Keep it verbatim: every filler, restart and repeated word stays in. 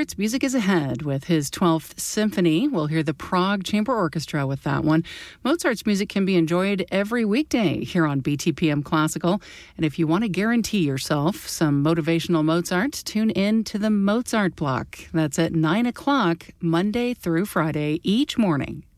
Mozart's music is ahead with his twelfth Symphony. We'll hear the Prague Chamber Orchestra with that one. Mozart's music can be enjoyed every weekday here on B T P M Classical. And if you want to guarantee yourself some motivational Mozart, tune in to the Mozart Block. That's at nine o'clock, Monday through Friday, each morning.